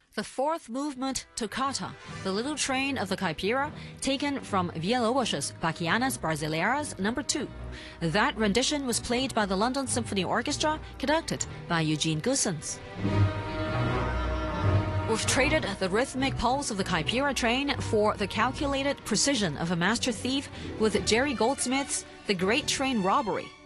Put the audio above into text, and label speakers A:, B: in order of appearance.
A: The fourth movement, Toccata, the little train of the Caipira, taken from Villalobos's Bachianas Brasileiras No. 2. That rendition was played by the London Symphony Orchestra, conducted by Eugene Goossens. We've traded the rhythmic pulse of the Caipira train for the calculated precision of a master thief with Jerry Goldsmith's The Great Train Robbery.